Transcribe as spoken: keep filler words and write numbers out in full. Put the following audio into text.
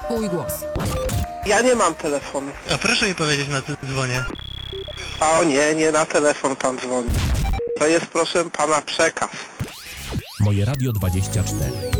Twój głos. Ja nie mam telefonu. A proszę mi powiedzieć, na co dzwonię. O nie, nie na telefon pan dzwoni. To jest, proszę pana, przekaz. Moje Radio dwadzieścia cztery.